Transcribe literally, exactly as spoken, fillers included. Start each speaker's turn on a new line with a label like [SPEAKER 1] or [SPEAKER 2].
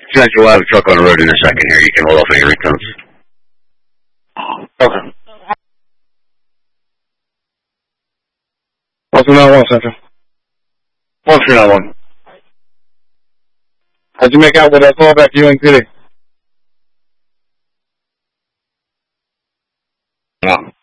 [SPEAKER 1] Since you'll have a truck on the road in a second here, you can hold off any ringtones.
[SPEAKER 2] Okay. one three nine one, Central. one three nine one. How'd you make out with that callback to Ewing P D?
[SPEAKER 1] No.